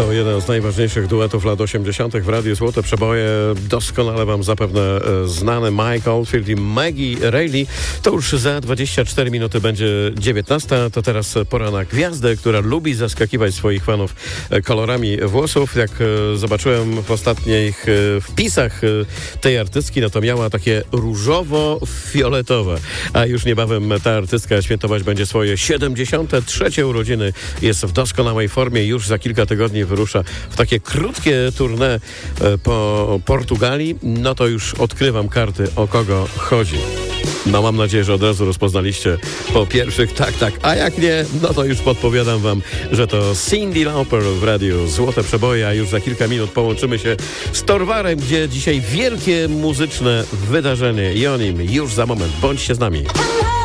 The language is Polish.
To jeden z najważniejszych duetów lat 80. w Radiu Złote Przeboje. Doskonale wam zapewne znany Mike Oldfield i Maggie Reilly. To już za 24 minuty będzie 19. To teraz pora na gwiazdę, która lubi zaskakiwać swoich fanów kolorami włosów. Jak zobaczyłem w ostatnich wpisach tej artystki, no to miała takie różowo-fioletowe. A już niebawem ta artystka świętować będzie swoje 73. urodziny. Jest w doskonałej formie. Już za kilka tygodni wyrusza w takie krótkie tournée po Portugalii. No to już odkrywam karty, o kogo chodzi. No mam nadzieję, że od razu rozpoznaliście po pierwszych tak, a jak nie, no to już podpowiadam wam, że to Cyndi Lauper w Radiu Złote Przeboje, a już za kilka minut połączymy się z Torwarem, gdzie dzisiaj wielkie muzyczne wydarzenie i o nim już za moment. Bądźcie z nami.